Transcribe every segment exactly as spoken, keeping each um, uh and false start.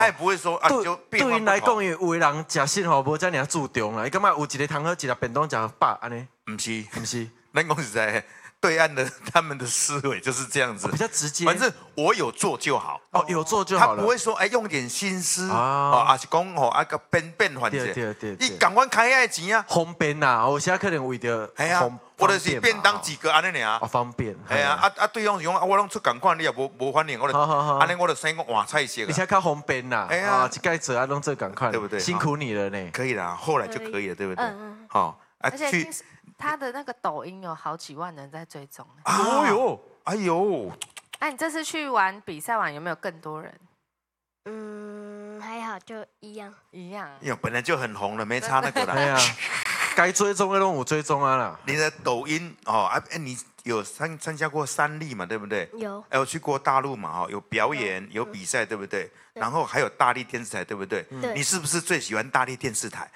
他也不会说啊，就变化不同。 对因来讲，有的人食生活无遮尔注重啦，伊感觉有一个汤好，一粒便当食饱安尼。 不是， 不是， 咱讲实在，对岸的他们的思维就是这样子， 比较直接。 反正我有做就好。 哦，有做就好了。 他不会说哎，用点心思啊， 哦，还是讲哦，啊个变变换者。 对对对。 你赶快开爱钱啊！ 方便呐，有时可能为着哎呀，或者是便当几个安尼尔。 哦，方便。 哎呀，啊啊，对方是讲啊，我拢出共款，你也无无反应，我就安尼我就生个换菜色。 而且较方便呐。哎呀，一盖做啊，拢做共款， 对不对？ 辛苦你了呢。 可以啦，后来就可以了，对不对？ 嗯嗯。 好， 而且他的那个抖音有好几万人在追踪。 哦哟， 哎呦。 那你这次去玩比赛完有没有更多人？ 嗯，还好，就一样。 一样。 有本来就很红了，没差那个啦。 哎呀，该追踪的都有追踪啊啦。 你的抖音哦，啊，你有参参加过三立嘛？对不对？ 有。 哎，我去过大陆嘛？哈，有表演，有比赛，对不对？然后还有大力电视台，对不对？ 对。 你是不是最喜欢大力电视台？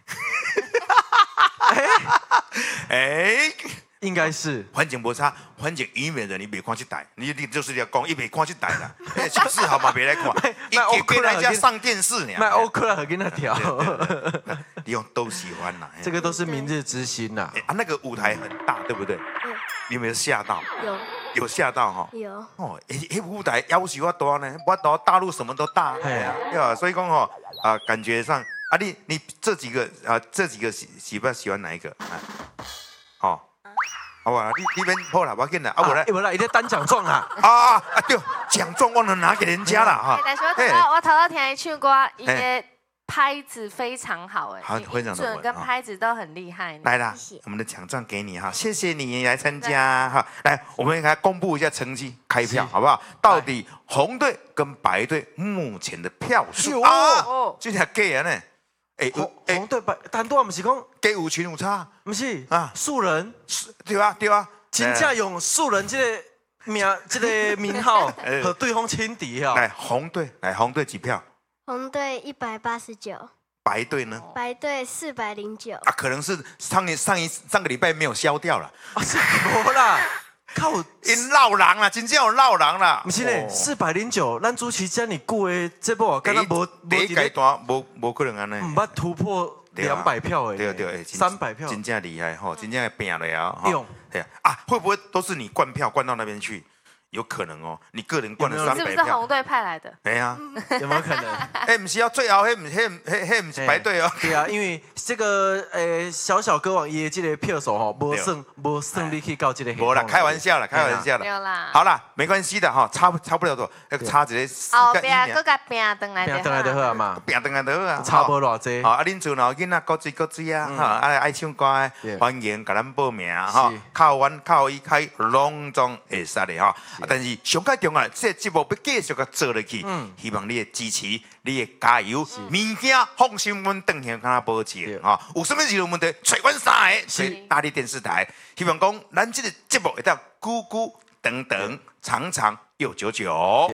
哎，应该是环境不差，环境愚昧的你别看这台，你你就是要讲，一别看这台啦，是不是好嘛？别来看，一给人家上电视呢， 卖欧克拉和跟他调， 你用都喜欢啦， 这个都是明日之星呐。 啊，那个舞台很大，对不对？ 嗯。 你有没有吓到？ 有。 有吓到哈？ 有。 哦，诶，诶，舞台要求要多呢，我到大陆什么都大，哎呀，对吧？所以讲哈，啊，感觉上。啊，你你这几个啊，这几个喜喜不喜欢哪一个？啊，好，好吧，你你们好了，我跟你啊，我来， 我来，一个单奖状啊， 啊啊啊，对，奖状忘了拿给人家了哈。 但是我头头我头头听他唱歌，伊的拍子非常好哎， 好，非常准跟拍子都很厉害。 来啦，我们的奖状给你哈，谢谢你来参加哈。来，我们来公布一下成绩，开票好不好？到底红队跟白队目前的票数啊，这条给人呢？ 哎，红红队白，但多不是讲给有群有差， 不是啊，素人， 对啊对啊， 真正用素人这个名这个名号和对方轻敌啊。 来红队，来红队几票？ 红队一百八十九， 白队呢？ 白队四百零九。 啊，可能是上一上一上个礼拜没有消掉了。 啊，是无啦。靠， 因闹人啦，真正有闹人啦。 不是嘞，四百零九，咱主持这么久的节目，敢若无第一阶段无无可能安尼。 唔捌突破两百票诶， 对对， 三百票， 真正厉害吼，真正拼了呀。 用， 对啊，会不会都是你灌票灌到那边去？有可能哦，你个人灌了三百票， 是不是红队派来的？ 哎呀， 有没有可能？ 哎，不是要最后，嘿，嘿，嘿，嘿，不是白队哦。 对啊，因为这个呃小小歌王爷这个票数吼，无算无算你去到这个。 无啦，开玩笑啦，开玩笑啦。 有啦。 好啦，没关系的哈，差差不了多，差一个。 后边搁甲拼登来拼登来就好啊嘛， 拼登来就好啊。 差无偌济。 啊，恁厝若囡仔各水各水啊，哈，啊爱唱歌的，欢迎甲咱报名哈，靠阮靠伊开隆重会使的哈。但是上个重要，这节目要继续个做落去，希望你的支持，你的加油，物件放心，阮登向甲保证哈。有什么任何问题，找阮三个，是大力电视台。希望讲咱这个节目会当久久长长，长长又久久。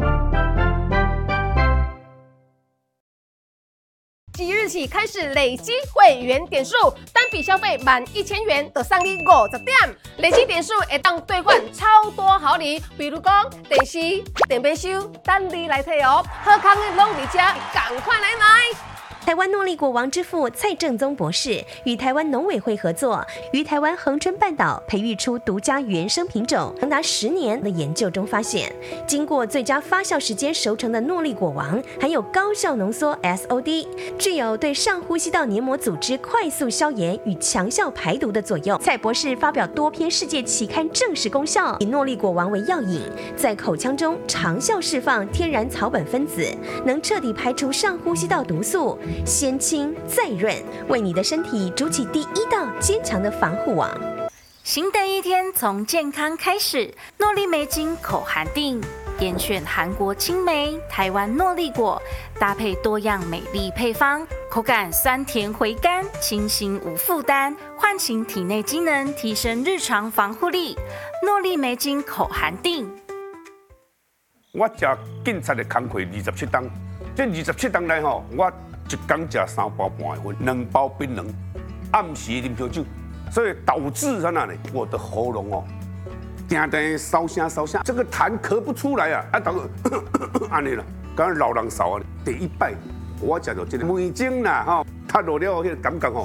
即日起开始累积会员点数，单笔消费满一千元就送你五十点，累积点数会当兑换超多好礼，比如讲电视、电杯收，等你来退哦。好康的拢伫这，赶快来买！ 台湾诺丽果王之父蔡正宗博士与台湾农委会合作，于台湾恒春半岛培育出独家原生品种，长达十年的研究中发现，经过最佳发酵时间熟成的诺丽果王，含有高效浓缩 S O D， 具有对上呼吸道黏膜组织快速消炎与强效排毒的作用。蔡博士发表多篇世界期刊证实功效，以诺丽果王为药引，在口腔中长效释放天然草本分子，能彻底排除上呼吸道毒素。先清再润，为你的身体筑起第一道坚强的防护网。 新的一天从健康开始，诺丽梅精口含定，严选韩国青梅、台湾诺丽果，搭配多样美丽配方，口感酸甜回甘，清新无负担，唤醒体内机能，提升日常防护力。诺丽梅精口含定。 我食警察的工课二十七档，这二十七档内吼，我一天食三包半的粉，两包槟榔，暗时啉啤酒，所以导致在那里我的喉咙哦，定定烧声烧声，这个痰咳不出来啊，啊，等安尼了， 刚老人少啊，第一摆我食到这个梅精啦吼，踏落了迄个感觉吼，